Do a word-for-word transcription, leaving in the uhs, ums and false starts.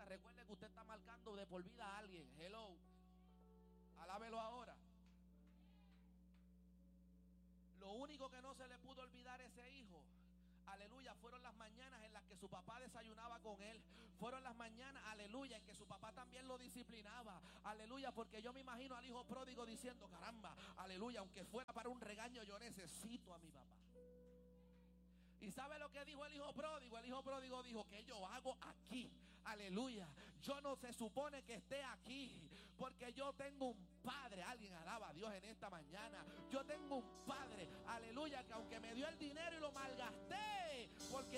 recuerde que usted está marcando de por vida a alguien. Hello. Alábelo ahora. Lo único que no se le pudo olvidar a ese hijo, aleluya, fueron las mañanas en las que su papá desayunaba con él. Fueron las mañanas, aleluya, en que su papá también lo disciplinaba. Aleluya, porque yo me imagino al hijo pródigo diciendo, caramba, aleluya, aunque fuera para un regaño, yo necesito a mi papá. ¿Y sabe lo que dijo el hijo pródigo? El hijo pródigo dijo, ¿qué yo hago aquí? Aleluya. Yo no se supone que esté aquí, porque yo tengo un padre. Alguien alaba a Dios en esta mañana. Yo tengo un padre, aleluya, que aunque me dio el dinero y lo malgasté, porque